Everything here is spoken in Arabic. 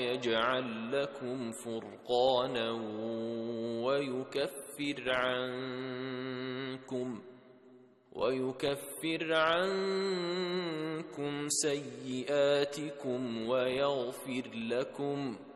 ويجعل لكم فرقانا ويكفر عنكم سيئاتكم ويغفر لكم،